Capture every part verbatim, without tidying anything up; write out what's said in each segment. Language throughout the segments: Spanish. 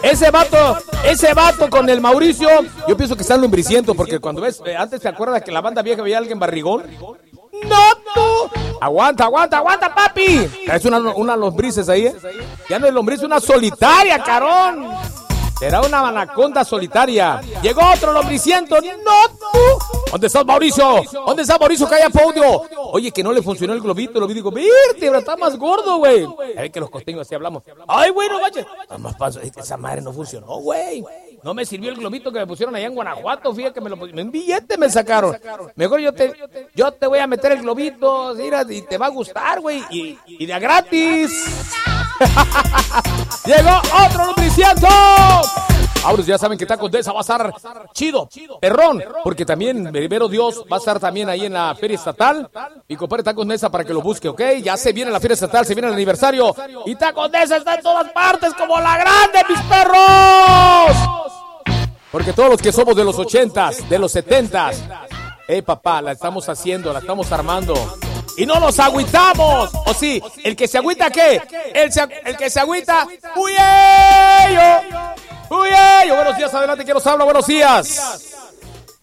Ese vato, ese vato con el Mauricio, yo pienso que están lombricientos, porque cuando ves, eh, antes te acuerdas que la banda vieja veía a alguien barrigón. ¡No, tú! Aguanta, aguanta, aguanta, papi. Es una, una lombrices ahí, ¿eh? Ya no es lombriz, una solitaria, carón. Será una anaconda solitaria. Llegó otro lombriciento. ¡No, tú! ¿Dónde estás, Mauricio? ¿Dónde está Mauricio? Calla, podio. Oye, que no le funcionó el globito. Lo vi, digo, vértebra, está más gordo, güey. A ver que los costeños así hablamos. Ay, güey, no manches. Más paso, esa madre no funcionó, güey. No me sirvió el globito que me pusieron allá en Guanajuato. Fíjate que me lo pusieron. En billete me sacaron. Mejor yo te, yo te voy a meter el globito, mira, y te va a gustar, güey. Y, y de a gratis. Llegó otro lombriciento. Ahora ya saben que Tacos Deza va a estar chido, perrón, porque también Rivero Dios va a estar también ahí en la Feria Estatal. Y compadre Tacos Deza para que lo busque, ¿ok? Ya se viene la Feria Estatal, se viene el aniversario. Y Tacos Deza está en todas partes como la grande, mis perros. Porque todos los que somos de los ochentas, de los setentas, eh, papá, la estamos haciendo, la estamos armando. Y no nos agüitamos. O sí, el que se agüita, ¿qué? El, se, el que se agüita, ¡uyeyo! ¡Uyeyo! Buenos días, adelante, ¿quién nos habla? Buenos días.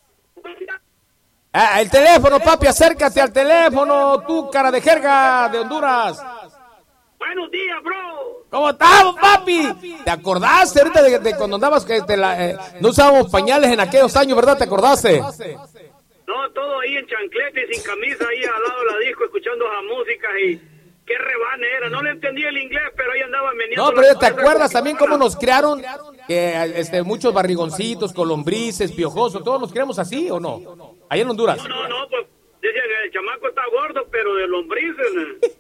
Ah, el teléfono, papi, acércate al teléfono, tú, cara de jerga de Honduras. Buenos días, bro. ¿Cómo estamos, papi? ¿Te acordaste ahorita de, de cuando andabas que te la, eh, no usábamos pañales en aquellos años, verdad? ¿Te acordaste? No, todo ahí en chanclete y sin camisa, ahí al lado de la disco, escuchando esa música y qué rebane era. No le entendía el inglés, pero ahí andaba meneando. No, pero ¿te acuerdas también cómo nos crearon? Que este, muchos barrigoncitos, colombrices, piojosos, todos nos creamos así, ¿o no? Allá en Honduras. No, no, no, pues dicen que el chamaco está gordo, pero de lombrices.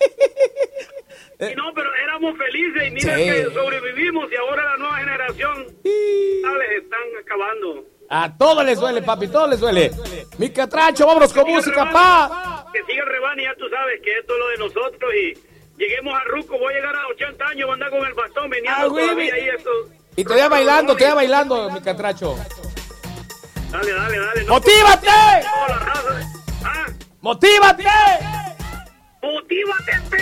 Y no, pero éramos felices y mira sí. que sobrevivimos y ahora la nueva generación les están acabando. A todos les duele, papi, todos les duele. Mi catracho, vámonos con música, rebane, pa. Que siga el rebane, ya tú sabes que esto es lo de nosotros y lleguemos a Ruco, voy a llegar a ochenta años, voy a andar con el bastón, meneando ah, todavía ahí esto. Y te voy bailando, te voy bailando, mi catracho. Dale, dale, dale. No, ¡motívate! ¿Ah? ¡Motívate! ¡Motívate!